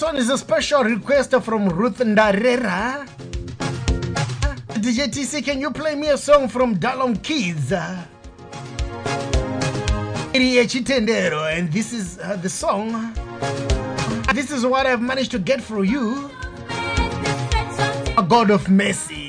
one is a special request from Ruth Ndarera. DJ TC, can you play me a song from Dalom Kids? And this is the song. This is what I've managed to get for you. A God of mercy.